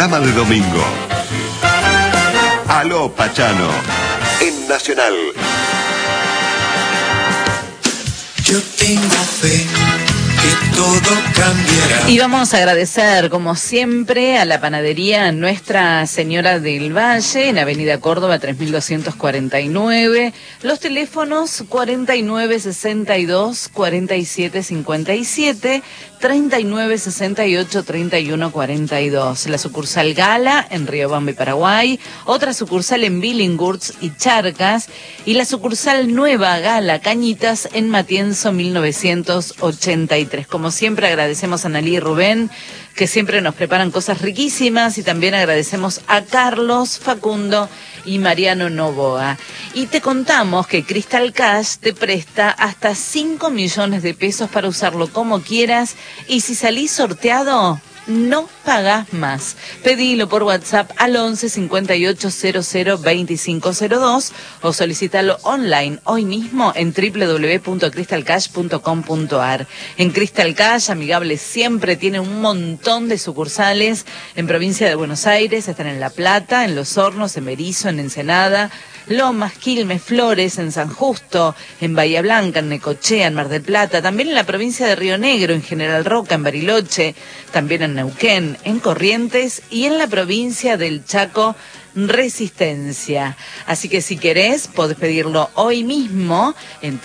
programa de domingo. Aló, Pachano, en Nacional. Yo tengo fe que todo cambiará. Y vamos a agradecer, como siempre, a la panadería Nuestra Señora del Valle, en Avenida Córdoba 3249. Los teléfonos 4962 4757, 3968 3142. La sucursal Gala en Riobamba y Paraguay, otra sucursal en Billinghurst y Charcas, y la sucursal Nueva Gala Cañitas en Matienzo 1983. Como siempre, agradecemos a Nalí y Rubén, que siempre nos preparan cosas riquísimas, y también agradecemos a Carlos, Facundo y Mariano Novoa. Y te contamos que Crystal Cash te presta hasta 5 millones de pesos para usarlo como quieras, y si salís sorteado, no pagás más. Pedilo por WhatsApp al 11 58 00 2502 o solicítalo online hoy mismo en www.crystalcash.com.ar. En Crystal Cash, amigable siempre, tiene un montón de sucursales en provincia de Buenos Aires. Están en La Plata, en Los Hornos, en Berisso, en Ensenada, Lomas, Quilmes, Flores, en San Justo, en Bahía Blanca, en Necochea, en Mar del Plata, también en la provincia de Río Negro, en General Roca, en Bariloche, también en Neuquén, en Corrientes y en la provincia del Chaco, Resistencia. Así que si querés, podés pedirlo hoy mismo en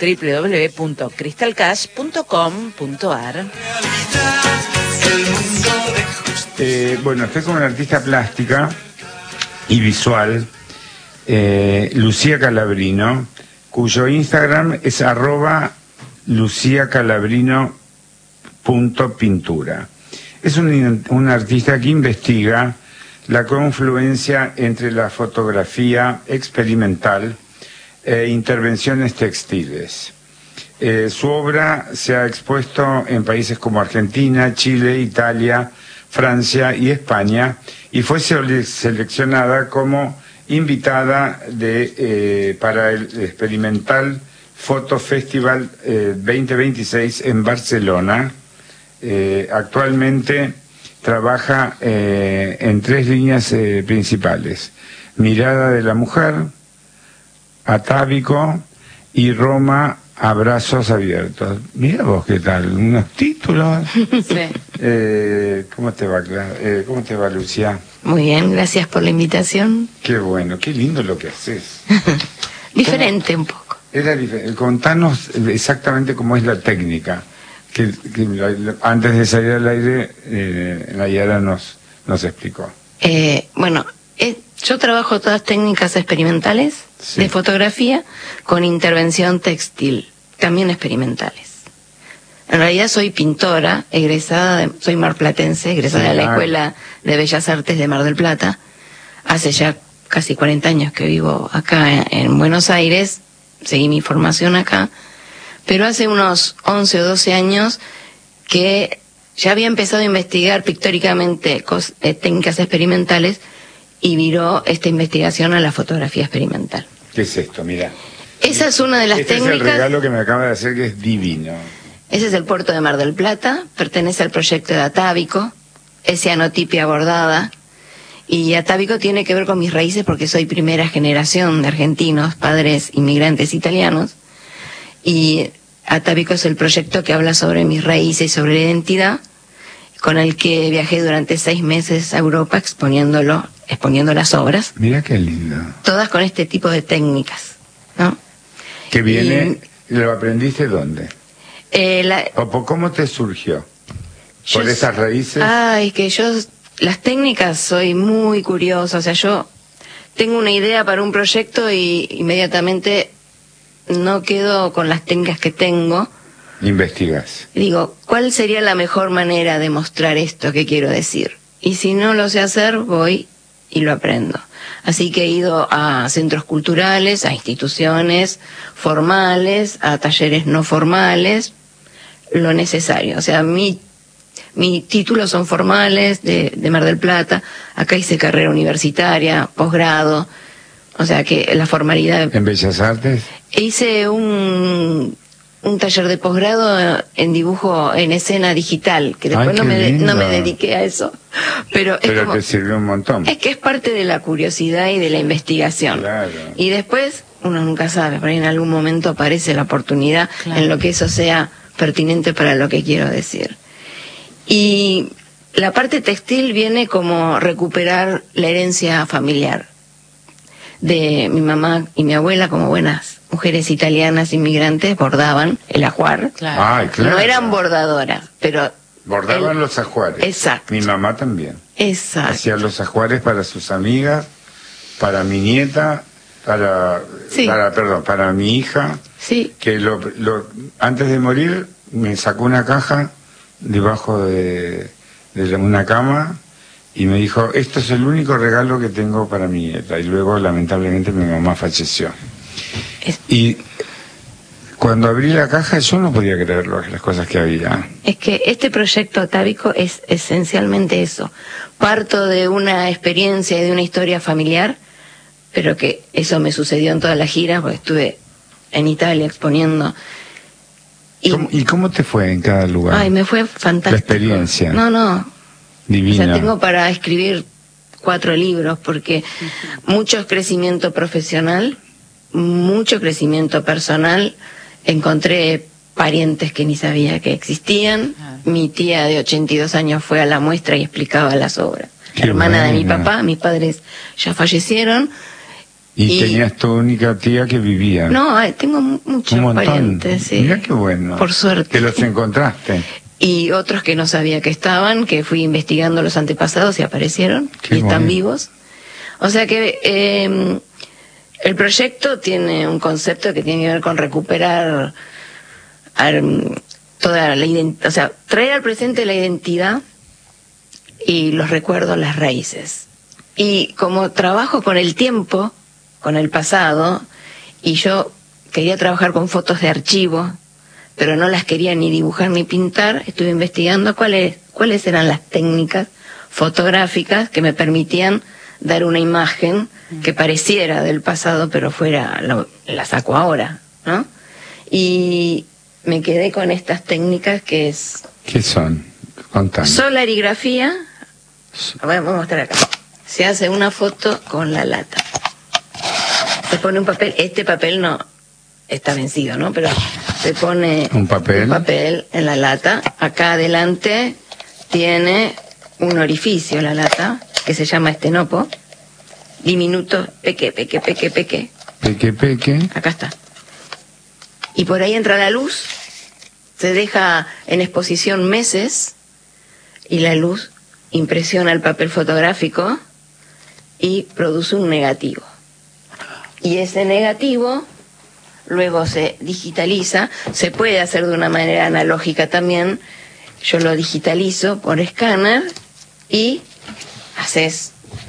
www.crystalcash.com.ar. Bueno, estoy con una artista plástica y visual, Lucía Calabrino, cuyo Instagram es @luciacalabrino.pintura. Es un artista que investiga la confluencia entre la fotografía experimental e intervenciones textiles. Su obra se ha expuesto en países como Argentina, Chile, Italia, Francia y España, y fue seleccionada como invitada para el Experimental Photo Festival 2026 en Barcelona. Actualmente trabaja en 3 líneas principales: Mirada de la Mujer, Atávico y Roma, Abrazos Abiertos. Mira vos qué tal, unos títulos. Sí. ¿Cómo te va, cómo te va, Lucía? Muy bien, gracias por la invitación. Qué bueno, qué lindo lo que haces. Diferente un poco. Contanos exactamente cómo es la técnica, que antes de salir al aire, Nayara nos explicó. Bueno, yo trabajo todas técnicas experimentales, sí, de fotografía con intervención textil, también experimentales. En realidad soy pintora, soy marplatense, egresada de la Escuela de Bellas Artes de Mar del Plata. Hace ya casi 40 años que vivo acá en Buenos Aires, seguí mi formación acá, pero hace unos 11 o 12 años que ya había empezado a investigar pictóricamente técnicas experimentales, y viró esta investigación a la fotografía experimental. ¿Qué es esto? Mira. Esa es una de las técnicas. Es el regalo que me acaba de hacer, que es divino. Ese es el puerto de Mar del Plata, pertenece al proyecto de Atávico, es cianotipia bordada, y Atávico tiene que ver con mis raíces porque soy primera generación de argentinos, padres inmigrantes italianos, y Atávico es el proyecto que habla sobre mis raíces y sobre la identidad, con el que viajé durante 6 meses a Europa exponiendo las obras. Mira qué lindo. Todas con este tipo de técnicas, ¿no? Que viene, ¿lo aprendiste dónde? ¿Cómo te surgió? ¿Por esas raíces? Que yo, las técnicas, soy muy curiosa. O sea, yo tengo una idea para un proyecto y inmediatamente no quedo con las técnicas que tengo. Investigas. Digo, ¿cuál sería la mejor manera de mostrar esto que quiero decir? Y si no lo sé hacer, voy y lo aprendo. Así que he ido a centros culturales, a instituciones formales, a talleres no formales, lo necesario. O sea, mis títulos son formales, de Mar del Plata. Acá hice carrera universitaria, posgrado. O sea que la formalidad... ¿En Bellas Artes? Hice un un taller de posgrado en dibujo en escena digital, que después Ay, no qué lindo. me dediqué a eso, pero es Pero como, te sirvió un montón. es que es parte de la curiosidad y de la investigación. Claro. Y después, uno nunca sabe, por ahí en algún momento aparece la oportunidad Claro. en lo que eso sea pertinente para lo que quiero decir. Y la parte textil viene como recuperar la herencia familiar de mi mamá y mi abuela, como buenas mujeres italianas inmigrantes, bordaban el ajuar. Claro. Ay, claro. No eran bordadoras, pero... Bordaban el- los ajuares. Exacto. Mi mamá también. Exacto. Hacía los ajuares para sus amigas, para mi nieta, para mi hija, Sí, que antes de morir me sacó una caja debajo de una cama y me dijo, esto es el único regalo que tengo para mi nieta. Y luego, lamentablemente, mi mamá falleció. Y cuando abrí la caja yo no podía creer las cosas que había. es que este proyecto atávico es esencialmente eso. Parto de una experiencia y de una historia familiar, pero que eso me sucedió en toda la gira, porque estuve en Italia exponiendo. ¿Y cómo te fue en cada lugar? Ay, me fue fantástico. La experiencia. No. Divina. O sea, tengo para escribir 4 libros, porque mucho crecimiento profesional, mucho crecimiento personal. Encontré parientes que ni sabía que existían. Claro. Mi tía de 82 años fue a la muestra y explicaba las obras. Qué Hermana de mi buena. papá, mis padres ya fallecieron. Y tenías tu única tía que vivía. No, tengo muchos Un montón. parientes, sí. Mirá qué bueno. Por suerte. Que los encontraste. Y otros que no sabía que estaban, que fui investigando los antepasados y aparecieron, Qué y están bueno. vivos. O sea que el proyecto tiene un concepto que tiene que ver con recuperar toda la identidad, o sea, traer al presente la identidad y los recuerdos, las raíces. Y como trabajo con el tiempo, con el pasado, y yo quería trabajar con fotos de archivo, pero no las quería ni dibujar ni pintar, estuve investigando cuáles eran las técnicas fotográficas que me permitían dar una imagen que pareciera del pasado, pero la saco ahora, ¿no? Y me quedé con estas técnicas que es ¿Qué son? Contame. solarigrafía. Voy a mostrar acá. Se hace una foto con la lata. Se pone un papel, este papel no está vencido, ¿no? Pero se pone Un papel. en la lata. Acá adelante tiene un orificio la lata, que se llama estenopo. Diminuto, peque. Peque. Acá está. Y por ahí entra la luz, se deja en exposición meses y la luz impresiona el papel fotográfico y produce un negativo. Y ese negativo luego se digitaliza, se puede hacer de una manera analógica también. Yo lo digitalizo por escáner y haces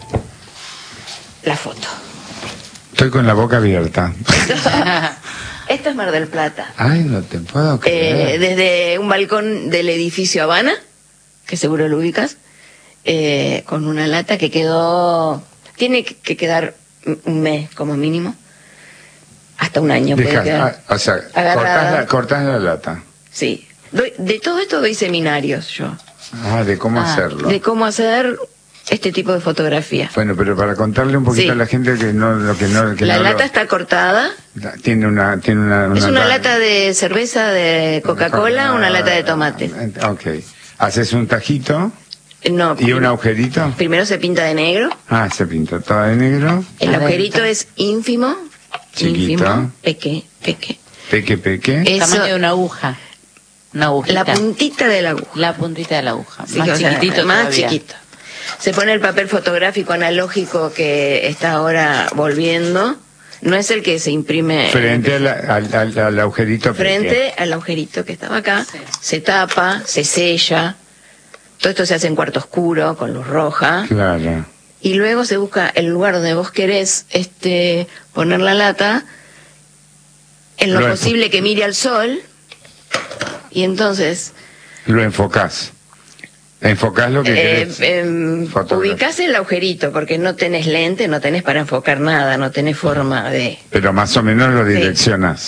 la foto. Estoy con la boca abierta. Esto es Mar del Plata. Ay, no te puedo creer. Desde un balcón del edificio Habana, que seguro lo ubicas, con una lata que quedó... Tiene que quedar un mes como mínimo, hasta un año puede quedar. O sea, Agarrada. cortás la lata. Sí. De todo esto doy seminarios yo, De cómo hacerlo. de cómo hacer este tipo de fotografía. Bueno, pero para contarle un poquito Sí. a la gente que no La lata está cortada. tiene una Es una lata de cerveza, de Coca-Cola, una lata de tomate. Ok. Haces un tajito No, y un agujerito. primero se pinta de negro. Se pinta todo de negro. El Adentro. agujerito es ínfimo. Chiquito. Ínfimo. Peque. Peque. Eso, Tamaño de una aguja. Una agujita. la puntita de la aguja. La puntita de la aguja. Sí, Más o sea, chiquitito más todavía. chiquito. Se pone el papel fotográfico analógico que está ahora volviendo. No es el que se imprime Frente al agujerito. frente al agujerito que estaba acá. Sí. Se tapa, se sella. Todo esto se hace en cuarto oscuro, con luz roja. Claro. Y luego se busca el lugar donde vos querés poner la lata, en lo Lo posible que mire al sol. Y entonces Lo enfocás. Enfocás lo que querés. fotografiar. ubicás el agujerito, porque no tenés lente, no tenés para enfocar nada, no tenés forma de... Pero más o menos lo Sí. direccionás.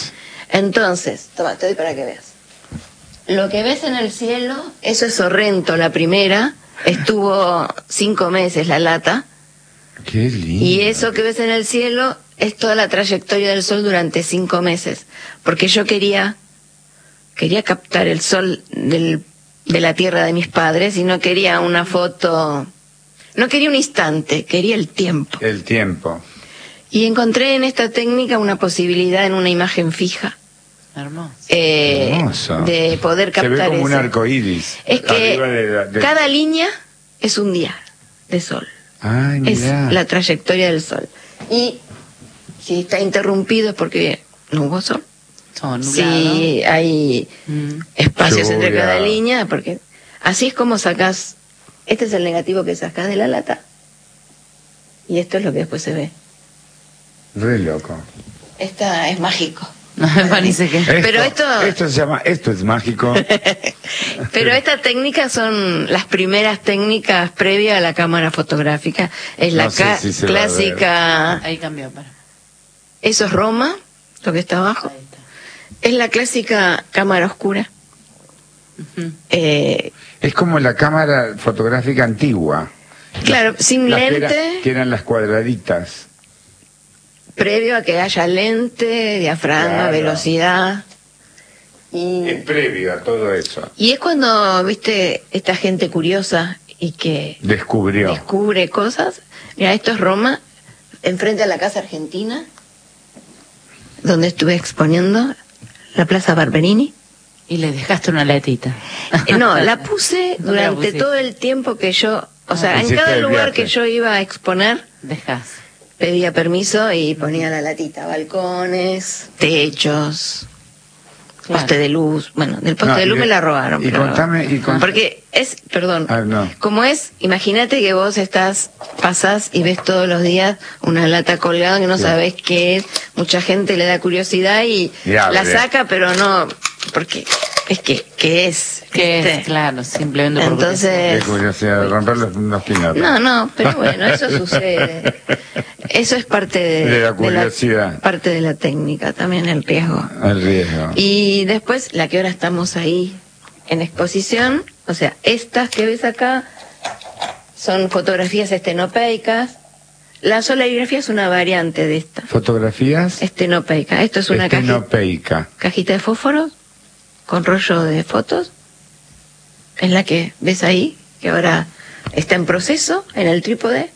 Entonces, toma, te doy para que veas. Lo que ves en el cielo, eso es Sorrento, la primera. Estuvo 5 meses la lata. Qué lindo. Y eso que ves en el cielo es toda la trayectoria del sol durante 5 meses. Porque yo quería captar el sol de la tierra de mis padres y no quería una foto, no quería un instante, quería el tiempo. El tiempo. Y encontré en esta técnica una posibilidad en una imagen fija. Hermoso. Hermoso. De poder captar Se ve como un ese. arco iris. Es que arriba de- cada línea es un día de sol. Ay, Es mirá. la trayectoria del sol. Y si está interrumpido es porque no hubo sol. Todo nublado. Si hay Mm. espacios entre Lluvia. cada línea, porque así es como sacás. Este es el negativo que sacás de la lata. Y esto es lo que después se ve. Re loco. Esta es mágico. Me parece que... Pero esto se llama, esto es mágico. Pero estas técnicas son las primeras técnicas previas a la cámara fotográfica. Es la No sé si se va a ver. clásica. Ahí cambió, para. Eso es Roma, lo que está abajo. Ahí está. Es la clásica cámara oscura. Ujú. Es como la cámara fotográfica antigua. Claro, sin Las lente, que eran las cuadraditas. previo a que haya lente, diafragma, Claro. velocidad. Y, Es previo a todo eso. y es cuando, viste, esta gente curiosa y que Descubrió. descubre cosas. Mira, esto es Roma, enfrente a la Casa Argentina, donde estuve exponiendo, la Plaza Barberini. Y le dejaste una letita. No, la puse ¿Dónde la durante pusiste? todo el tiempo que yo, o sea, en Hiciste cada el lugar viaje. que yo iba a exponer, Dejás. pedía permiso y ponía la latita, balcones, techos, Claro. poste de luz. Bueno, del poste No, de luz y de- me la robaron. y pero- contame- porque es, perdón, Ah, no. como es, imagínate que vos pasás y ves todos los días una lata colgada que no Sí. sabés qué es, mucha gente le da curiosidad y Ya, la veré. saca, pero no, porque es que, ¿qué es? Que ¿Viste? es, claro, simplemente porque Entonces- Qué curiosidad de romper los pinatos. No, pero bueno, eso sucede. Eso es parte De la curiosidad. parte de la técnica, también el riesgo. El riesgo. Y después, la que ahora estamos ahí en exposición, o sea, estas que ves acá son fotografías estenopeicas. La solarigrafía es una variante de esta, Fotografías estenopeica. Esto es una estenopeica. cajita de fósforos con rollo de fotos. Es la que ves ahí, que ahora está en proceso en el trípode.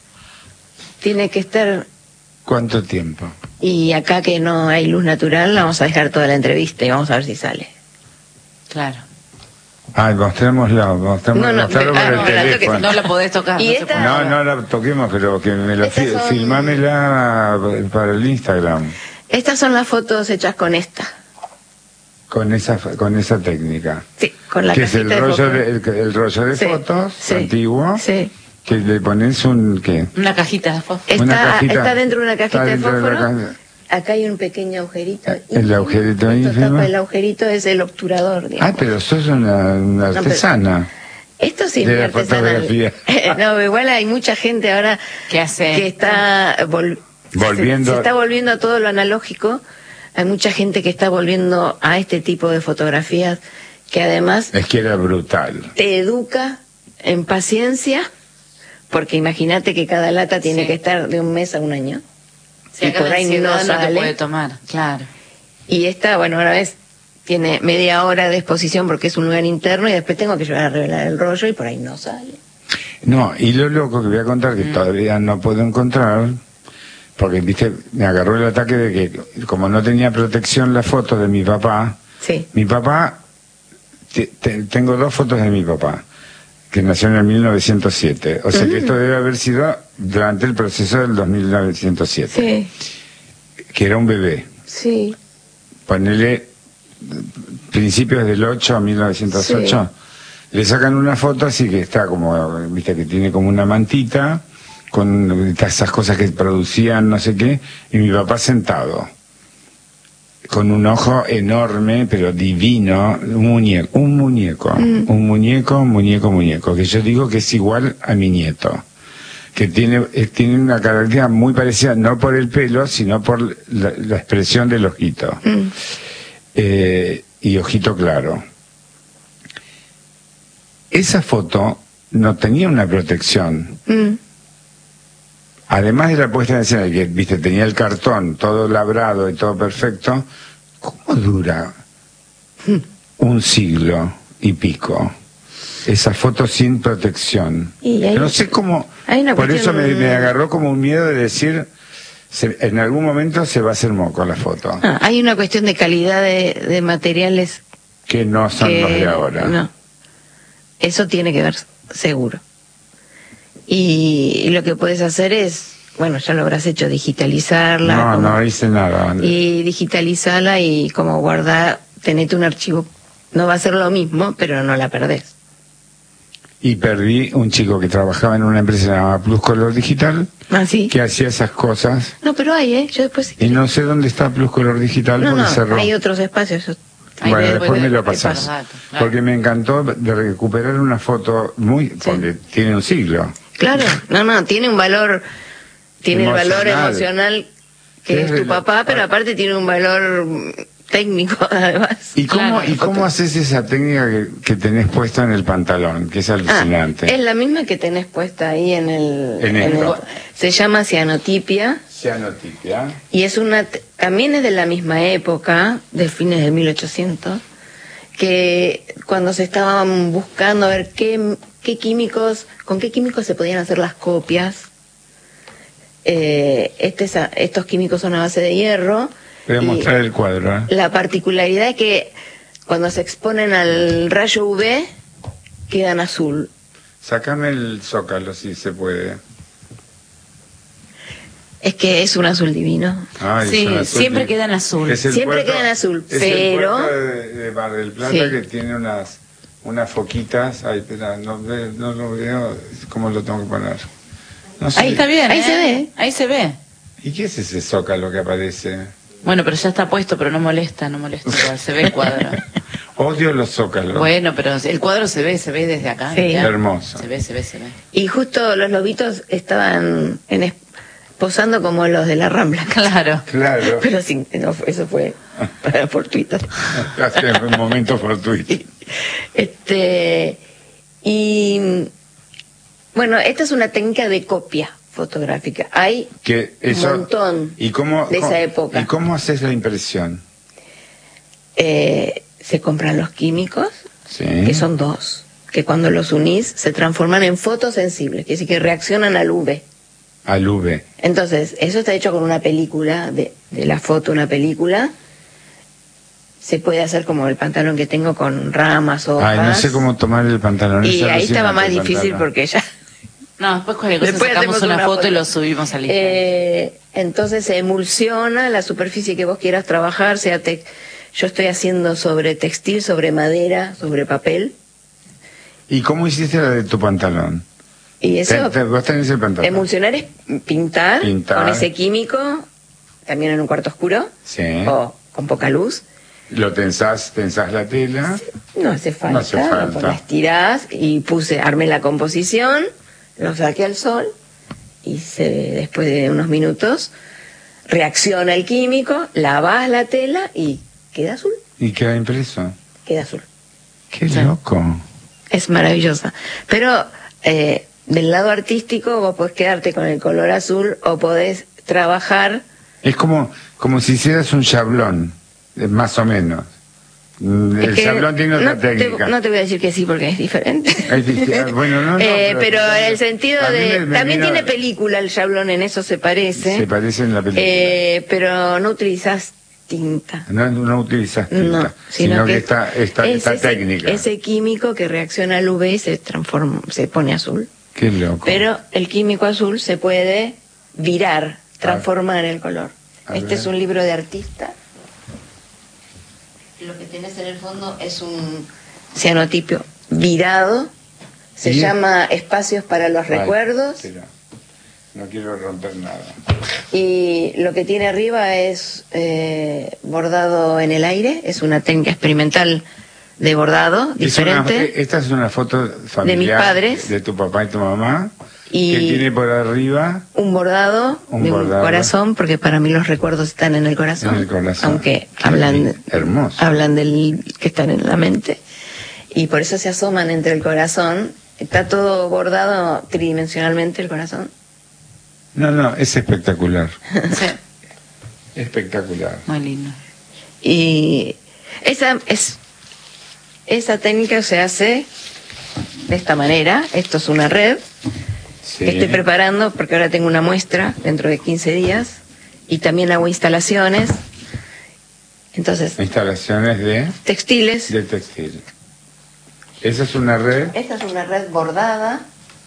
Tiene que estar, ¿Cuánto tiempo? y acá que no hay luz natural, la vamos a dejar toda la entrevista y vamos a ver si sale. Claro. Ay, mostrémoslo, No, no, mostrarlo pero- por el no, la toques, teléfono. No la podés tocar. Y no se esta- puede. No la toquemos, pero que me lo Estas son- filmámela para el Instagram Estas son las fotos hechas con esta. con esa técnica. Sí, con la Que es el cajita de rollo fósforos. el rollo de Sí, fotos sí, antiguo, Sí. que le pones un ¿qué? Una cajita de fósforo. Una Está, cajita. está dentro de una cajita Está de dentro de la fósforo. caja. Acá hay un pequeño agujerito. El agujerito Esto ínfimo. tapa el agujerito, es el obturador, digamos. Ah, pero sos una pero- artesana. Esto sí es de muy la artesanal. fotografía. No, igual hay mucha gente ahora ¿Qué hace? que está Volviendo- se está volviendo a todo lo analógico. Hay mucha gente que está volviendo a este tipo de fotografías que además Es que era brutal. te educa en paciencia, porque imagínate que cada lata tiene Sí. que estar de 1 mes a 1 año. Si y acá por la ahí no ansiedad no te sale. puede tomar, claro. Y esta, bueno, ahora ves, tiene media hora de exposición porque es un lugar interno y después tengo que llevar a revelar el rollo y por ahí no sale. No, y lo loco que voy a contar, que todavía no puedo encontrar, porque, viste, me agarró el ataque de que, como no tenía protección la foto de mi papá, Sí. mi papá, tengo 2 fotos de mi papá, que nació en el 1907, o sea que esto debe haber sido durante el proceso del 1907, Sí, que era un bebé, sí. ponele principios del 8 a 1908, le sacan una foto así que está como, viste, que tiene como una mantita, con esas cosas que producían no sé qué, y mi papá sentado, con un ojo enorme, pero divino, un muñeco, que yo digo que es igual a mi nieto. que tiene una característica muy parecida, no por el pelo, sino por la expresión del ojito. Y ojito claro. Esa foto no tenía una protección. Además de la puesta en escena, que viste, tenía el cartón todo labrado y todo perfecto, ¿cómo dura un siglo y pico esa foto sin protección? No sé cómo, por eso me agarró como un miedo de decir, en algún momento se va a hacer moco la foto. Hay una cuestión de calidad de materiales que no son los de ahora. No. Eso tiene que ver, seguro. Y lo que puedes hacer es, bueno, ya lo habrás hecho, digitalizarla. No hice nada. Y digitalizarla y como guardar, tenete un archivo. No va a ser lo mismo, pero no la perdés. Y perdí un chico que trabajaba en una empresa llamada Plus Color Digital, ¿sí? Que hacía esas cosas. No, pero hay, yo después... Y no sé dónde está Plus Color Digital porque cerró. Hay otros espacios. Bueno, después me lo pasás. Claro. Porque me encantó de recuperar una foto porque tiene un siglo. Claro, tiene un valor, tiene el valor emocional que es tu papá, pero aparte tiene un valor técnico además. ¿Y cómo haces esa técnica que tenés puesta en el pantalón, que es alucinante? Es la misma que tenés puesta ahí en el se llama cianotipia. Cianotipia. Y es también es de la misma época, de fines del 1800, que cuando se estaban buscando a ver con qué químicos se podían hacer las copias. Estos químicos son a base de hierro. Voy a mostrar el cuadro. La particularidad es que cuando se exponen al rayo UV quedan azul. Sácame el zócalo si se puede. Es que es un azul divino. Sí, siempre queda en azul. Siempre queda en azul, pero... Es el puerto de Mar del Plata que tiene unas foquitas. Ay, espera, no lo veo. ¿Cómo lo tengo que poner? No sé. Ahí está bien, ahí se ve. Ahí se ve. ¿Y qué es ese zócalo que aparece? Bueno, pero ya está puesto, pero no molesta, se ve el cuadro. Odio los zócalos. Bueno, pero el cuadro se ve desde acá. Sí. Hermoso. Se ve. Y justo los lobitos estaban posando como los de la Rambla. Claro. Pero eso fue fortuito. Fue un momento fortuito. Y bueno, esta es una técnica de copia fotográfica. Hay un montón de esa época. ¿Y cómo haces la impresión? Se compran los químicos, que son dos, que cuando los unís se transforman en fotosensibles, que es decir, que reaccionan al UV. Al UV. Entonces, eso está hecho con una película, de la foto, una película. Se puede hacer como el pantalón que tengo con ramas, hojas. No sé cómo tomar el pantalón. Y ahí estaba más difícil porque ya... No, después cualquier cosa sacamos una foto y lo subimos al Instagram. Entonces se emulsiona la superficie que vos quieras trabajar, yo estoy haciendo sobre textil, sobre madera, sobre papel. ¿Y cómo hiciste la de tu pantalón? Y eso, vos tenés el pantalón. Emulsionar es pintar con ese químico, también en un cuarto oscuro, o con poca luz. ¿Lo tensás la tela? No hace falta. La estirás y armé la composición, lo saqué al sol y después de unos minutos reacciona el químico, lavás la tela y queda azul. ¿Y queda impreso? Queda azul. ¡Qué loco! Es maravillosa. Pero del lado artístico vos podés quedarte con el color azul o podés trabajar... Es como si hicieras un chablón, más o menos. El chablón tiene otra técnica. No te voy a decir que sí porque es diferente. Bueno, no, pero en el sentido de... También tiene película el chablón, en eso se parece. Se parece en la película. Pero no utilizás tinta. No utilizas tinta, sino que esta técnica. Ese químico que reacciona al UV se pone azul. Qué loco. Pero el químico azul se puede virar, transformar el color. Este es un libro de artista. Lo que tenés en el fondo es un cianotipio virado. Se llama Espacios para los Recuerdos. Pero no quiero romper nada. Y lo que tiene arriba es bordado en el aire. Es una técnica experimental de bordado diferente. Esta es una foto familiar de mis padres, de tu papá y tu mamá. Y que tiene por arriba un bordado de un corazón, porque para mí los recuerdos están en el corazón, aunque hablan del que están en la mente, y por eso se asoman entre el corazón. Está todo bordado tridimensionalmente el corazón. No, es espectacular. Sí. Espectacular. Muy lindo. Y esa técnica se hace de esta manera. Esto es una red que estoy preparando porque ahora tengo una muestra dentro de 15 días y también hago instalaciones. Entonces, instalaciones de textiles. De textil. Esa es una red. Esta es una red bordada.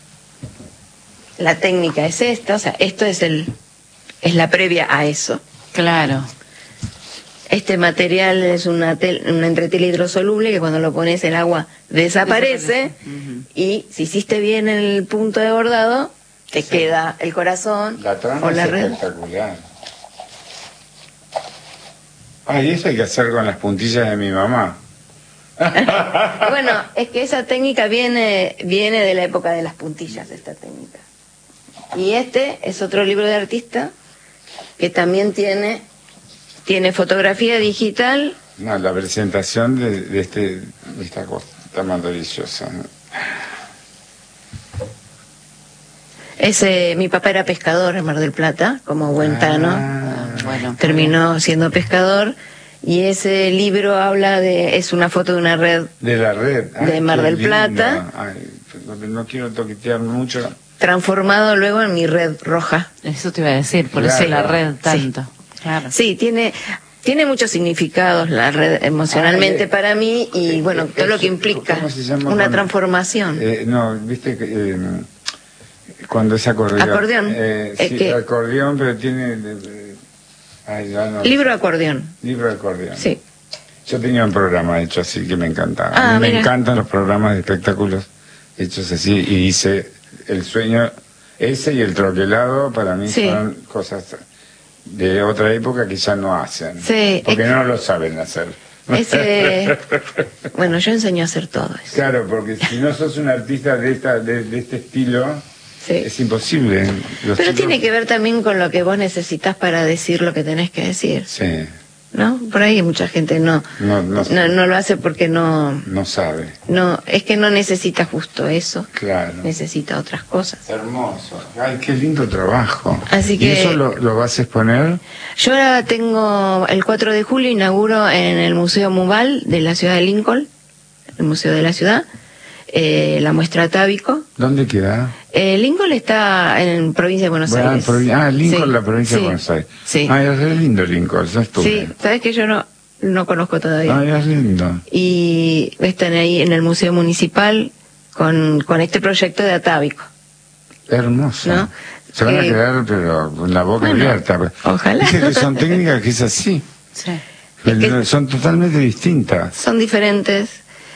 La técnica es esta, o sea, esto es la previa a eso. Claro. Este material es una entretela hidrosoluble que cuando lo pones el agua desaparece. Y si hiciste bien el punto de bordado, te queda el corazón la trama o la es red. Espectacular. Y eso hay que hacer con las puntillas de mi mamá. Bueno, es que esa técnica viene de la época de las puntillas, esta técnica. Y este es otro libro de artista que también tiene fotografía digital. No, la presentación de esta cosa está maravillosa, ¿no? Mi papá era pescador en Mar del Plata, como buen tano. Bueno, terminó siendo pescador. Y ese libro es una foto de una red. De la red. De Mar del Plata. No quiero toquetear mucho. Transformado luego en mi red roja. Eso te iba a decir, por eso la red tanto. Sí, claro. Sí, tiene muchos significados la red emocionalmente para mí y bueno, todo lo que implica una transformación. No, viste que cuando es acordeón. Acordeón. Sí, acordeón, pero tiene... Libro acordeón. Libro de acordeón. Sí. Yo tenía un programa hecho así que me encantaba. A mí me encantan los programas de espectáculos hechos así y hice El Sueño, ese y El Troquelado, para mí son cosas de otra época que ya no hacen. Sí, porque no lo saben hacer. Bueno, yo enseño a hacer todo eso. Claro, porque si no sos un artista de este estilo... Sí. Es imposible. Pero tiene que ver también con lo que vos necesitas para decir lo que tenés que decir. Sí. ¿No? Por ahí mucha gente no lo hace porque no sabe. No, es que no necesita justo eso. Claro. Necesita otras cosas. Hermoso. Ay, qué lindo trabajo. Así que, ¿y eso lo vas a exponer? Yo ahora tengo el 4 de julio inauguro en el Museo Muval de la ciudad de Lincoln, el Museo de la Ciudad. La muestra Atávico. ¿Dónde queda? Lincoln está en provincia de Buenos Aires. Lincoln, sí, la provincia de Buenos Aires. Sí. Es lindo Lincoln, ya estuve. Sí, sabes que yo no conozco todavía. Es lindo. Y están ahí en el Museo Municipal con este proyecto de Atávico. Hermoso. ¿No? Se van a quedar pero con la boca abierta. Ojalá. Dice que son técnicas que es así. Sí. Son totalmente distintas. Son diferentes.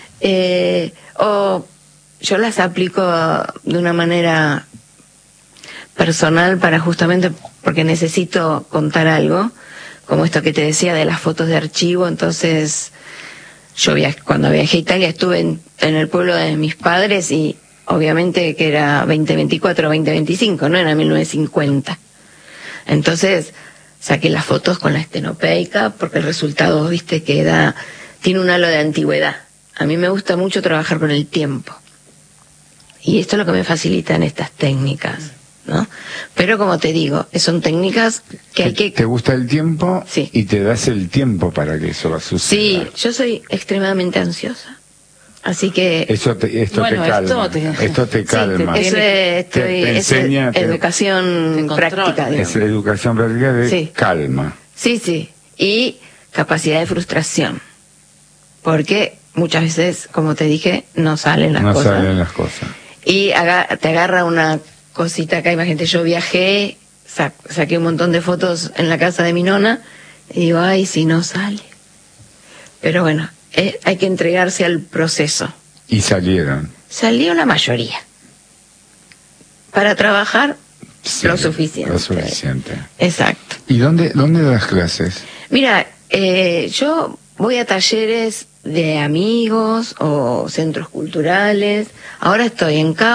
O yo las aplico de una manera personal para justamente porque necesito contar algo, como esto que te decía de las fotos de archivo. Entonces yo cuando viajé a Italia estuve en el pueblo de mis padres y obviamente que era 2024 o 2025, no era 1950. Entonces saqué las fotos con la estenopeica porque el resultado, viste, que tiene un halo de antigüedad. A mí me gusta mucho trabajar con el tiempo. Y esto es lo que me facilitan estas técnicas, ¿no? Pero como te digo, son técnicas que hay que... ¿Te gusta el tiempo? Sí. Y te das el tiempo para que eso suceda. Sí, yo soy extremadamente ansiosa. Así que... Esto te calma. Esto te calma. Sí, te enseña, es educación práctica. Es educación práctica de calma. Sí, sí. Y capacidad de frustración. Porque muchas veces, como te dije, no salen las cosas. No salen las cosas. Y te agarra una cosita acá. Imagínate, yo viajé, saqué un montón de fotos en la casa de mi nona, y digo, ay, si no sale. Pero bueno, hay que entregarse al proceso. ¿Y salieron? Salió la mayoría. Para trabajar, lo suficiente. Lo suficiente. Exacto. ¿Y dónde das clases? Mira, yo voy a talleres de amigos o centros culturales. Ahora estoy en Cava,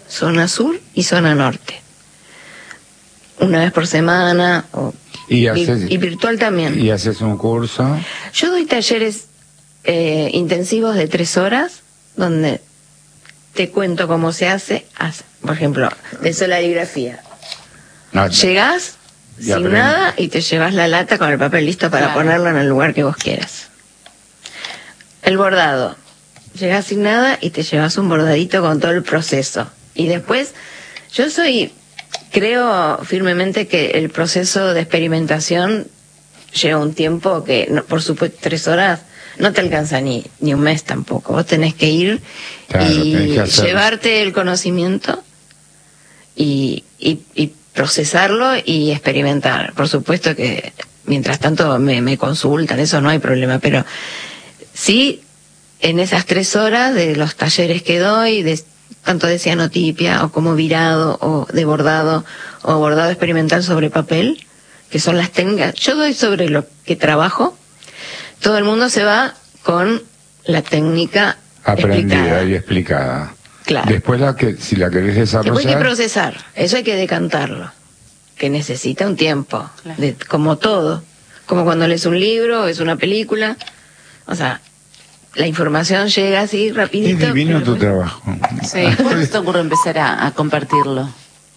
zona sur y zona norte. Una vez por semana, y virtual también. ¿Y haces un curso? Yo doy talleres intensivos de 3 horas, donde te cuento cómo se hace. Por ejemplo, de solarigrafía. Llegás sin nada y te llevas la lata con el papel listo para ponerlo en el lugar que vos quieras. El bordado. Llegás sin nada y te llevas un bordadito con todo el proceso. Y después, creo firmemente que el proceso de experimentación lleva un tiempo que, no, por supuesto, 3 horas no te alcanza ni un mes tampoco. Vos tenés que ir y llevarte el conocimiento y procesarlo y experimentar. Por supuesto que mientras tanto me consultan, eso no hay problema, pero sí, en esas 3 horas de los talleres que doy, tanto de cianotipia o como virado o de bordado o bordado experimental sobre papel, que son las técnicas, yo doy sobre lo que trabajo, todo el mundo se va con la técnica aprendida y explicada. Claro. Después si la querés desarrollar... Después hay que procesar, eso hay que decantarlo, que necesita un tiempo, claro. Como todo, como cuando lees un libro, es una película, o sea, la información llega así rapidito. Es divino tu trabajo. Sí, ¿cuándo te ocurre empezar a compartirlo?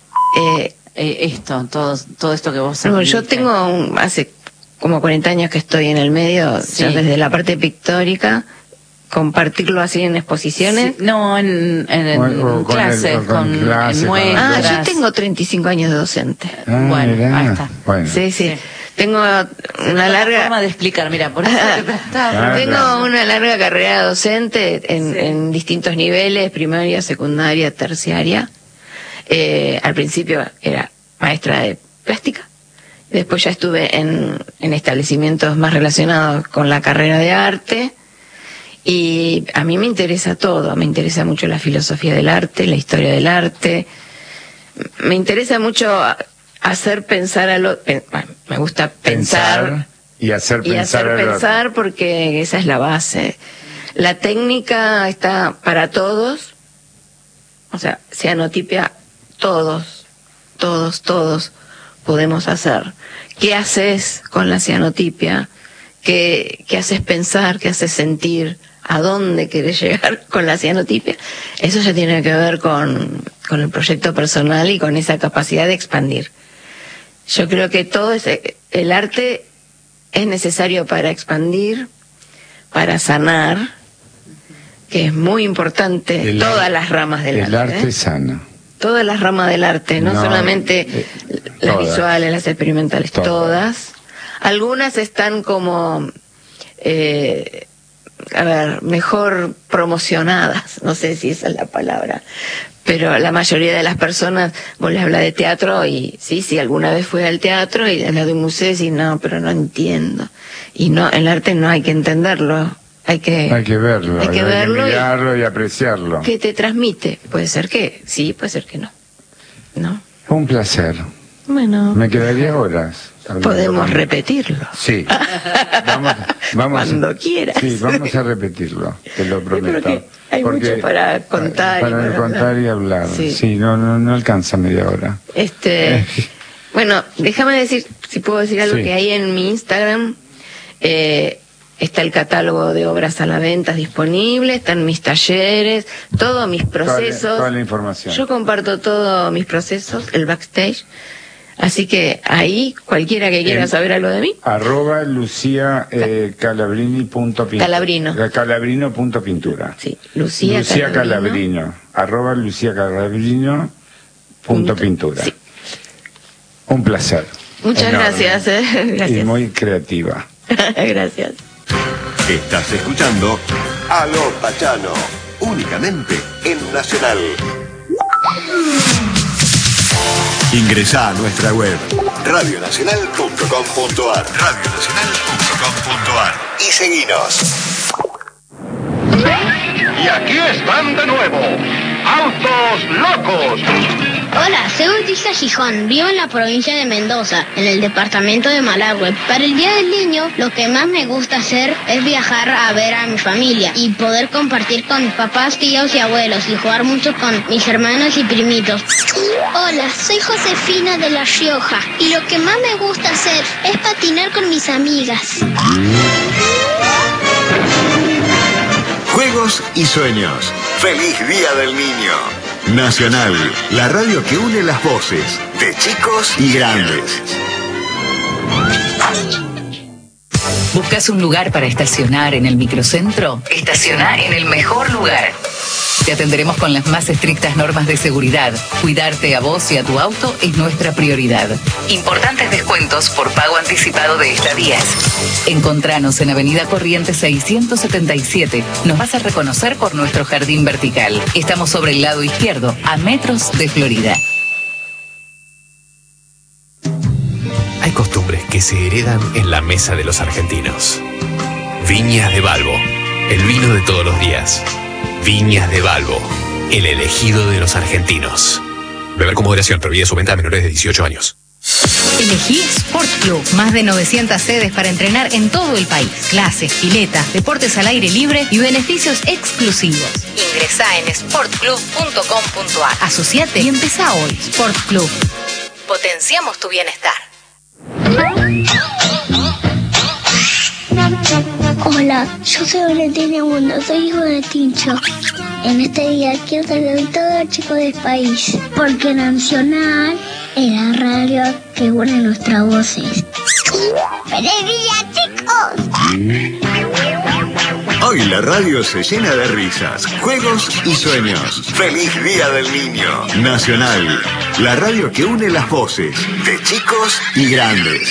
Todo esto que vos no, yo tengo hace como 40 años que estoy en el medio, sí. Ya desde la parte pictórica, compartirlo así en exposiciones. Sí, no, en clases, en muestras. Yo tengo 35 años de docente. Bueno, ahí está. Bueno. Sí. Tengo una larga forma de explicar, mira, por eso te preguntaba. Tengo una larga carrera docente en distintos niveles, primaria, secundaria, terciaria. Al principio era maestra de plástica, después ya estuve en establecimientos más relacionados con la carrera de arte, y a mí me interesa todo, me interesa mucho la filosofía del arte, la historia del arte, me interesa mucho hacer pensar me gusta pensar y hacer pensar porque esa es la base. La técnica está para todos, o sea, cianotipia, todos podemos hacer. ¿Qué haces con la cianotipia? ¿Qué haces pensar? ¿Qué haces sentir? ¿A dónde querés llegar con la cianotipia? Eso ya tiene que ver con el proyecto personal y con esa capacidad de expandir. Yo creo que el arte es necesario para expandir, para sanar, que es muy importante, todas las ramas del arte. El arte sana. Todas las ramas del arte, no solamente las visuales, las experimentales, todas. Algunas están como, mejor promocionadas, no sé si esa es la palabra, pero la mayoría de las personas, vos les hablas de teatro y sí, alguna vez fui al teatro y hablas de un museo y decís, no, pero no entiendo. Y no, el arte no hay que entenderlo, hay que verlo, hay que mirarlo y apreciarlo. ¿Qué te transmite? Puede ser que sí, puede ser que no. ¿No? Un placer. Bueno. Me quedaría horas. Podemos repetirlo. Sí. Vamos cuando quieras. Sí, vamos a repetirlo, te lo prometo. Hay mucho para contar. Para contar y hablar. Sí, no alcanza media hora. Bueno, déjame decir, si puedo decir algo, que ahí en mi Instagram está el catálogo de obras a la venta disponible, están mis talleres, todos mis procesos. Toda la información. Yo comparto todos mis procesos, el backstage. Así que ahí, cualquiera que quiera saber algo de mí. @luciacalabrino.pintura. Calabrino.pintura. Sí, Lucia Calabrino. @luciacalabrino.pintura. Sí. Un placer. Muchas gracias. Gracias. Y muy creativa. Gracias. Estás escuchando Aló Pachano, únicamente en Nacional. Ingresá a nuestra web radionacional.com.ar y seguinos. Y aquí están de nuevo, Autos Locos. Hola, Hola, soy Bautista Gijón, vivo en la provincia de Mendoza, en el departamento de Malargüe. Para el Día del Niño, lo que más me gusta hacer es viajar a ver a mi familia y poder compartir con mis papás, tíos y abuelos y jugar mucho con mis hermanos y primitos. Hola, soy Josefina de La Rioja y lo que más me gusta hacer es patinar con mis amigas. Juegos y sueños. ¡Feliz Día del Niño! Nacional, la radio que une las voces de chicos y grandes. ¿Buscas un lugar para estacionar en el microcentro? Estaciona en el mejor lugar. Te atenderemos con las más estrictas normas de seguridad. Cuidarte a vos y a tu auto es nuestra prioridad. Importantes descuentos por pago anticipado de estadías. Encontranos en Avenida Corrientes 677. Nos vas a reconocer por nuestro jardín vertical. Estamos sobre el lado izquierdo, a metros de Florida. Hay costumbres que se heredan en la mesa de los argentinos. Viñas de Balbo, el vino de todos los días. Viñas de Balbo, el elegido de los argentinos. Beber con moderación, prohibida su venta a menores de 18 años. Elegí Sport Club, más de 900 sedes para entrenar en todo el país. Clases, piletas, deportes al aire libre y beneficios exclusivos. Ingresá en sportclub.com.ar. Asociate y empezá hoy. Sport Club. Potenciamos tu bienestar. Hola, yo soy Valentina Mundo, soy hijo de Tincho. En este día quiero saludar a todos los chicos del país, porque Nacional es la radio que une nuestras voces. ¡Feliz día, chicos! Hoy la radio se llena de risas, juegos y sueños. ¡Feliz Día del Niño! Nacional, la radio que une las voces de chicos y grandes.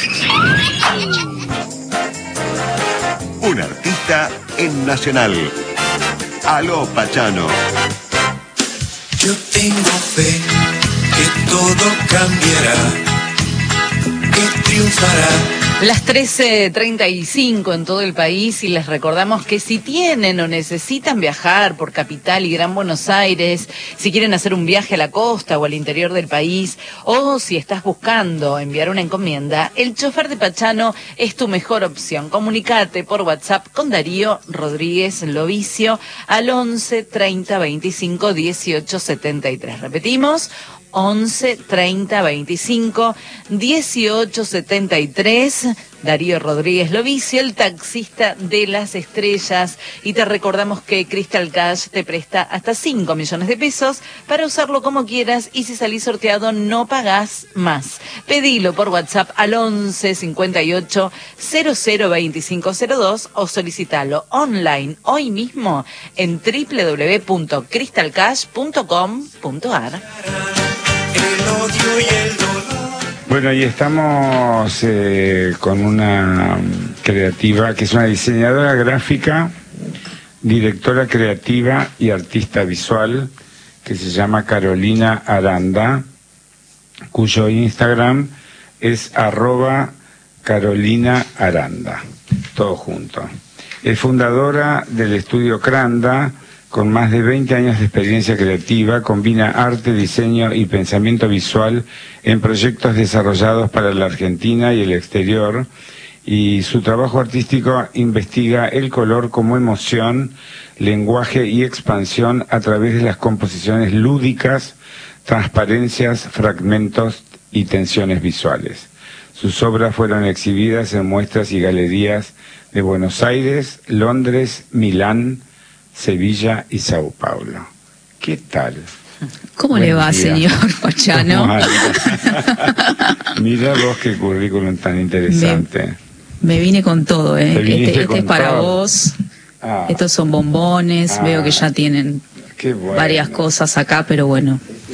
Un artista en Nacional. Aló, Pachano. Yo tengo fe que todo cambiará, que triunfará. Las 13:35 en todo el país y les recordamos que si tienen o necesitan viajar por Capital y Gran Buenos Aires, si quieren hacer un viaje a la costa o al interior del país, o si estás buscando enviar una encomienda, el chofer de Pachano es tu mejor opción. Comunicate por WhatsApp con Darío Rodríguez Lovicio al 11 30 25 18 73. Repetimos, 11 30 25 18 73. Darío Rodríguez Lovicio, el taxista de las estrellas. Y te recordamos que Crystal Cash te presta hasta 5 millones de pesos para usarlo como quieras, y si salís sorteado no pagás más. Pedilo por WhatsApp al 11 58 00 25 02 o solicitalo online hoy mismo en www.crystalcash.com.ar. Bueno, y estamos con una creativa que es una diseñadora gráfica, directora creativa y artista visual, que se llama Carolina Aranda, cuyo Instagram es @Carolina Aranda, todo junto. Es fundadora del estudio Cranda. Con más de 20 años de experiencia creativa, combina arte, diseño y pensamiento visual en proyectos desarrollados para la Argentina y el exterior, y su trabajo artístico investiga el color como emoción, lenguaje y expansión a través de las composiciones lúdicas, transparencias, fragmentos y tensiones visuales. Sus obras fueron exhibidas en muestras y galerías de Buenos Aires, Londres, Milán, Sevilla y Sao Paulo. ¿Qué tal? ¿Cómo le va, señor Pachano? Mira vos qué currículum tan interesante. Me vine con todo, Este es para vos. Estos son bombones. Veo que ya tienen varias cosas acá, pero bueno.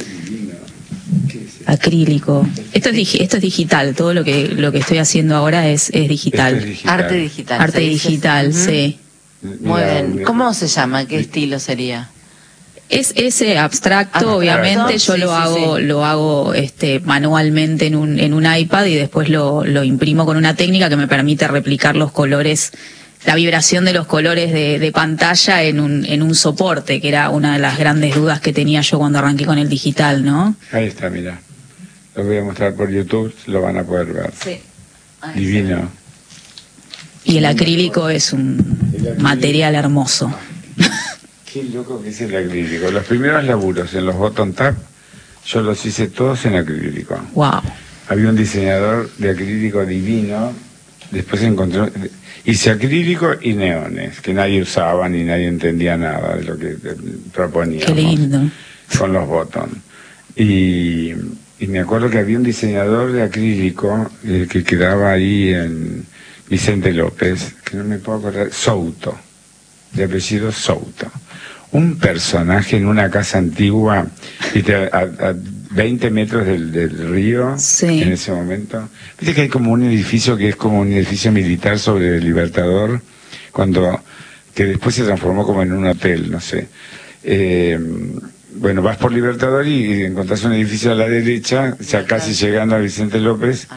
Acrílico. Esto es digital. Todo lo que estoy haciendo ahora es digital. Arte digital. Arte digital, sí. Muy bien. ¿Cómo se llama? ¿Qué estilo sería? Es ese abstracto, obviamente. Yo lo hago manualmente en un iPad, y después lo imprimo con una técnica que me permite replicar los colores la vibración de los colores de pantalla en un soporte, que era una de las grandes dudas que tenía yo cuando arranqué con el digital, ¿no? Ahí está, mira. Lo voy a mostrar por YouTube, lo van a poder ver. Sí. Divino. Y el acrílico es un material hermoso. Qué loco que es el acrílico. Los primeros laburos en los bottom tab, yo los hice todos en acrílico. Wow. Había un diseñador de acrílico divino, después encontré, hice acrílico y neones, que nadie usaba ni nadie entendía nada de lo que proponíamos. Qué lindo. Con los bottom. Y me acuerdo que había un diseñador de acrílico que quedaba ahí en Vicente López, que no me puedo acordar, Souto, de apellido Souto. Un personaje en una casa antigua, a 20 metros del río, sí. En ese momento. Viste que hay como un edificio que es como un edificio militar sobre el Libertador, que después se transformó como en un hotel, no sé. Bueno, vas por Libertador y encontrás un edificio a la derecha, ya casi llegando a Vicente López,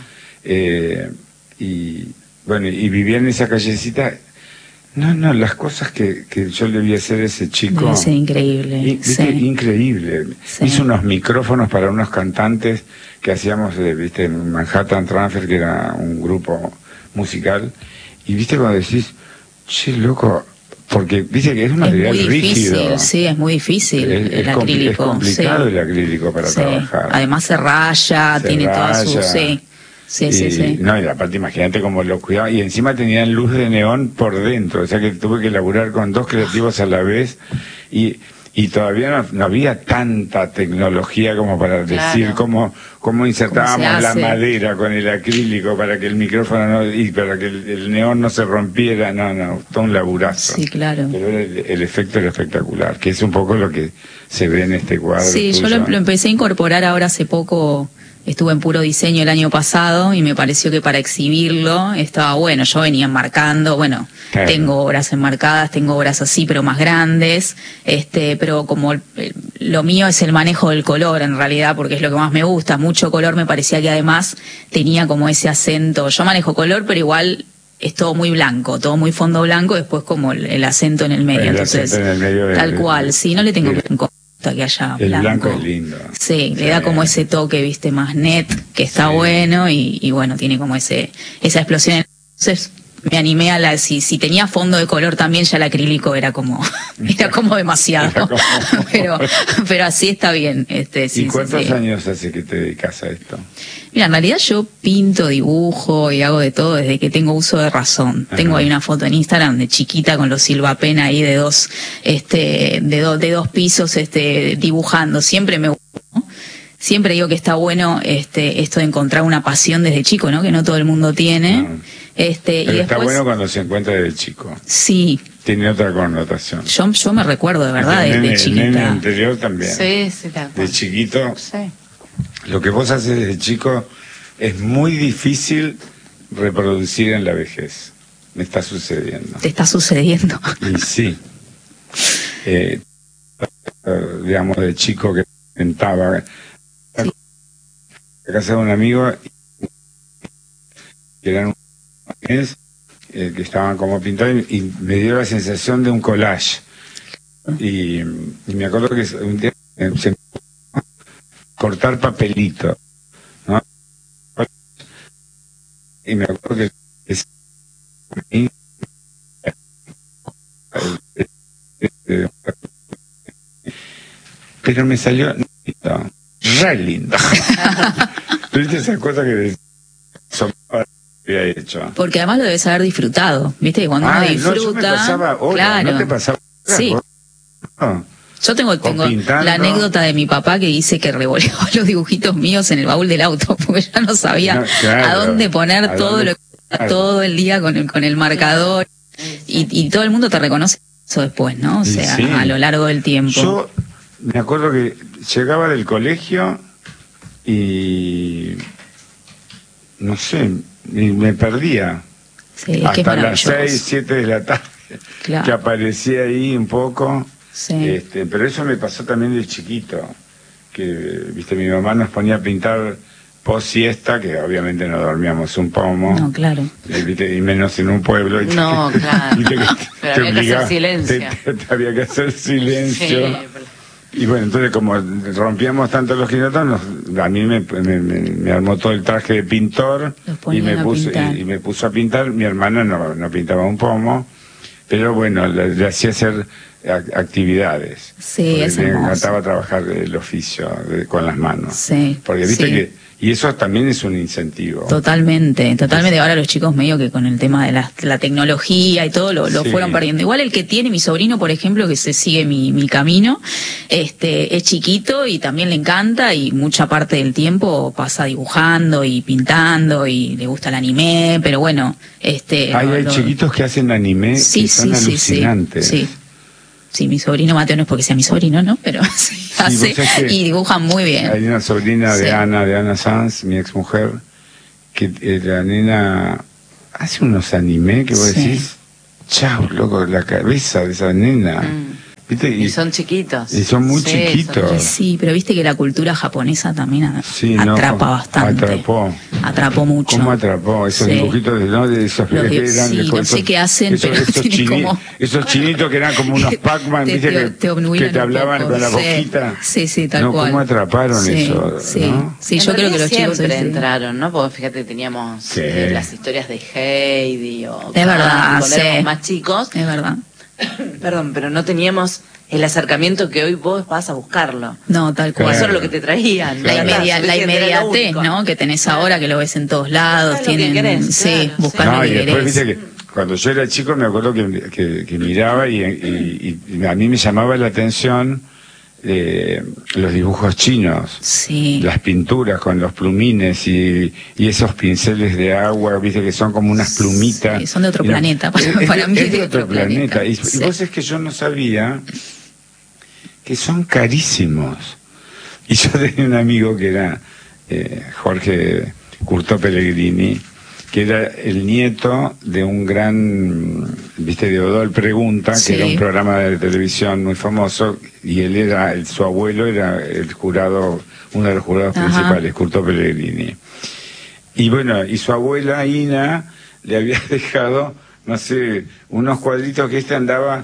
y vivía en esa callecita. No, las cosas que yo le vi hacer a ese chico. Debe ser increíble. Sí. Increíble. Sí. Hizo unos micrófonos para unos cantantes que hacíamos, viste, en Manhattan Transfer, que era un grupo musical. Y viste cuando decís, che, loco, porque viste que es un material rígido. Sí, es muy difícil el acrílico. Es complicado el acrílico para trabajar. Además se raya, tiene toda su... Sí. No, y aparte imagínate cómo lo cuidaba. Y encima tenían luz de neón por dentro. O sea que tuve que laburar con dos creativos a la vez. Y todavía no había tanta tecnología como para decir cómo insertábamos la madera con el acrílico para que el micrófono y para que el neón no se rompiera. No, todo un laburazo. Sí, claro. Pero el efecto era espectacular, que es un poco lo que se ve en este cuadro. Sí, tuyo. Yo lo empecé a incorporar ahora hace poco. Estuve en Puro Diseño el año pasado y me pareció que para exhibirlo estaba bueno. Yo venía enmarcando, claro. Tengo obras enmarcadas, tengo obras así, pero más grandes, pero como lo mío es el manejo del color en realidad, porque es lo que más me gusta, mucho color, me parecía que además tenía como ese acento. Yo manejo color, pero igual es todo muy blanco, todo muy fondo blanco, después como el acento en el medio. Entonces, en el medio tal cual, sí, no le tengo que haya blanco. El blanco es lindo. Sí, le da como ese toque, viste, más net, que está bueno y bueno, tiene como esa explosión. Entonces me animé a si tenía fondo de color también, ya el acrílico era como demasiado. Pero así está bien. ¿Y cuántos años hace que te dedicas a esto? Mira, en realidad yo pinto, dibujo y hago de todo desde que tengo uso de razón. Ajá. Tengo ahí una foto en Instagram de chiquita con los silvapen ahí de dos pisos, dibujando. Siempre me gustó, ¿no? Siempre digo que está bueno esto de encontrar una pasión desde chico, ¿no? Que no todo el mundo tiene. Pero y después, está bueno cuando se encuentra desde chico. Sí. Tiene otra connotación. Yo me recuerdo de verdad de chiquita. En el anterior también. Sí, de chiquito. Sí. Lo que vos haces desde chico es muy difícil reproducir en la vejez. Me está sucediendo. ¿Te está sucediendo? Y sí. Digamos, de chico que intentaba sí. A casa de un amigo que eran que estaban como pintados y me dio la sensación de un collage. Y me acuerdo que un día se cortar papelito, ¿no? Y me acuerdo que pero me salió re lindo. ¿Viste esas cosas que había hecho? Porque además lo debes haber disfrutado, ¿viste? Cuando uno disfruta, no te pasaba. Sí. No. Yo tengo la anécdota de mi papá que dice que revoleaba los dibujitos míos en el baúl del auto, porque ya no sabía a dónde poner todo el día con el marcador. Y todo el mundo te reconoce eso después, ¿no? O sea, sí. A lo largo del tiempo. Yo me acuerdo que llegaba del colegio y no sé, me perdía. Sí, hasta las 6, 7 de la tarde, claro. Que aparecía ahí un poco. Sí. Pero eso me pasó también de chiquito, que viste, mi mamá nos ponía a pintar post siesta, que obviamente no dormíamos un pomo. No, claro. Y menos en un pueblo. No, claro. Pero había que hacer silencio. Había que hacer silencio. Sí. Y bueno, entonces como rompíamos tanto los quinetos, a mí me armó todo el traje de pintor y me puso a pintar. Mi hermana no pintaba un pomo, pero bueno, le hacía hacer actividades. Sí, es me hermoso. encantaba trabajar el oficio con las manos. Sí. Porque viste que... Y eso también es un incentivo. Totalmente. Ahora los chicos medio que con el tema de la tecnología y todo lo fueron perdiendo. Igual el que tiene mi sobrino, por ejemplo, que se sigue mi camino, es chiquito y también le encanta y mucha parte del tiempo pasa dibujando y pintando y le gusta el anime, pero bueno, hay chiquitos que hacen anime y son alucinantes. Sí, mi sobrino Mateo no es porque sea mi sobrino, ¿no? Pero sí, hace y dibujan muy bien. Hay una sobrina de Ana Sanz, mi ex mujer, que la nena hace unos anime que vos decís, chau, loco, la cabeza de esa nena. ¿Viste? Y son chiquitos. Y son muy chiquitos. Sí, pero viste que la cultura japonesa también atrapa bastante. Atrapó mucho. ¿Cómo atrapó? Esos dibujitos de esos bebés que eran... no sé qué hacen, pero esos chinitos que eran como unos Pac-Man, ¿viste? Que te hablaban con la boquita. Sí, tal cual. ¿Cómo atraparon eso? Sí, yo creo que los chicos siempre entraron, ¿no? Porque fíjate, teníamos las historias de Heidi o... Es verdad, cuando éramos más chicos. Es verdad. Perdón, pero no teníamos el acercamiento que hoy vos vas a buscarlo. No, tal cual. Eso es lo que te traían. La inmediatez, ¿no? Que tenés ahora, que lo ves en todos lados. Tienen, buscar lo que querés. Después viste que cuando yo era chico me acuerdo que miraba y a mí me llamaba la atención los dibujos chinos, las pinturas con los plumines y esos pinceles de agua, viste que son como unas plumitas. Sí, son de otro planeta, para mí es de otro planeta. Y vos es que yo no sabía que son carísimos. Y yo tenía un amigo que era Jorge Curto Pellegrini, que era el nieto de un gran, de Odol Pregunta, que era un programa de televisión muy famoso, y él su abuelo era el jurado, uno de los jurados principales, Curto Pellegrini. Y bueno, y su abuela Ina le había dejado, no sé, unos cuadritos que andaba,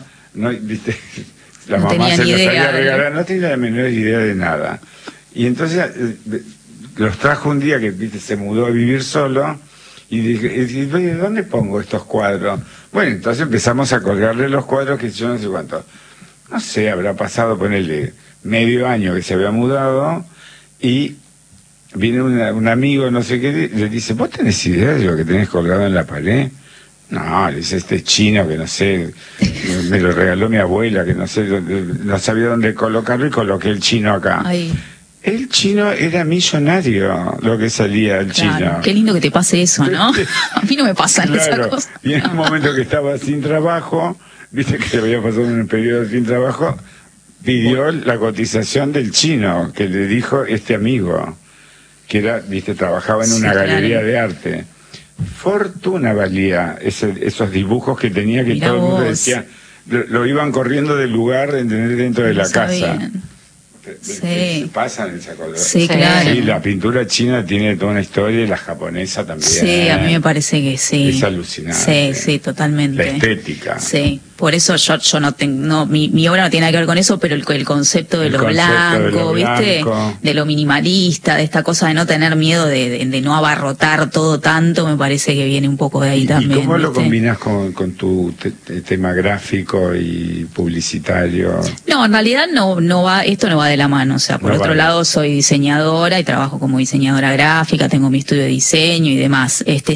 la mamá se los había regalado, no tenía la menor idea de nada. Y entonces los trajo un día que se mudó a vivir solo. Y dije, ¿dónde pongo estos cuadros? Bueno, entonces empezamos a colgarle los cuadros que yo no sé cuánto. No sé, habrá pasado, ponerle medio año que se había mudado y viene un amigo, no sé qué, le dice, ¿vos tenés idea de lo que tenés colgado en la pared? No, le dice, chino que no sé, me lo regaló mi abuela, que no sé, no sabía dónde colocarlo y coloqué el chino acá. Ay. El chino era millonario, lo que salía el chino. Qué lindo que te pase eso, ¿no? A mí no me pasan esas cosas. Y en un momento que estaba sin trabajo, viste que se había pasado un periodo sin trabajo, pidió la cotización del chino, que le dijo este amigo, que era, trabajaba en una galería de arte. Fortuna valía esos dibujos que tenía, que mirá todo el mundo decía, lo iban corriendo del lugar dentro de la casa. Pasan esa color. Claro. Sí, la pintura china tiene toda una historia y la japonesa también. Sí, a mí me parece que sí. Es alucinante. Sí, totalmente. La estética. Sí, por eso yo no tengo, mi obra no tiene nada que ver con eso, pero el concepto de lo blanco, ¿viste? De lo minimalista, de esta cosa de no tener miedo de no abarrotar todo tanto, me parece que viene un poco de ahí también. ¿Y cómo lo combinas con tu tema gráfico y publicitario? No, en realidad esto no va de la mano, o sea, por otro lado soy diseñadora y trabajo como diseñadora gráfica, tengo mi estudio de diseño y demás.